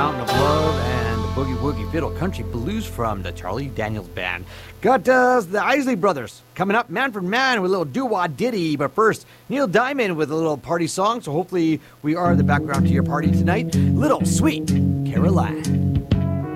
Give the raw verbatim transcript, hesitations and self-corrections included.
Mountain of Love and the Boogie Woogie Fiddle Country Blues from the Charlie Daniels Band. Got uh, the Isley Brothers coming up, Manfred Mann with a little doo-wah ditty. But first, Neil Diamond with a little party song. So hopefully we are the background to your party tonight. Little Sweet Caroline.